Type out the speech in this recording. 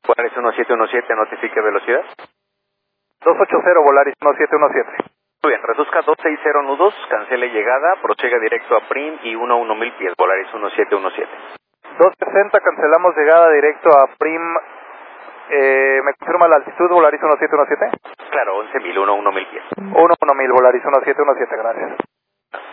Volaris 1717, notifique velocidad. 280, Volaris 1717. Muy bien, reduzca 260 nudos, cancele llegada, prosiga directo a PRIM y 11.000 pies, Volaris 1717. 260, cancelamos llegada directo a PRIM. ¿Me confirma la altitud, Volaris 1717? Claro, 11.000, 11.000 pies. 11.000, Volaris 1717, gracias.